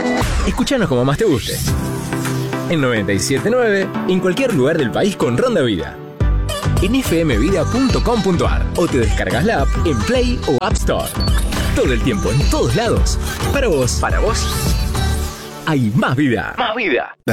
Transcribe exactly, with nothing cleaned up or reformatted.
Escúchanos como más te guste. En noventa y siete punto nueve, en cualquier lugar del país con Ronda Vida. En f m vida punto com punto a r o te descargas la app en Play o App Store. Todo el tiempo, en todos lados. Para vos, para vos, hay más vida. Más vida.